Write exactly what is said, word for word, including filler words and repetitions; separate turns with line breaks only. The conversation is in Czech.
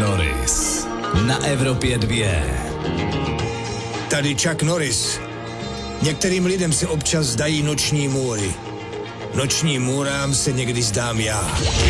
Norris na Evropě dvě.
Tady Chuck Norris. Některým lidem se občas zdají noční můry. Nočním můrám se někdy zdám já.